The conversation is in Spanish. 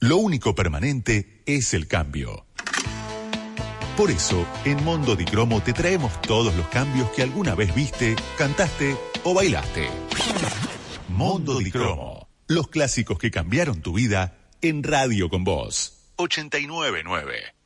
Lo único permanente es el cambio. Por eso, en Mondo di Cromo te traemos todos los cambios que alguna vez viste, cantaste o bailaste. Mondo di Cromo. Los clásicos que cambiaron tu vida en Radio con Vos. 89.9.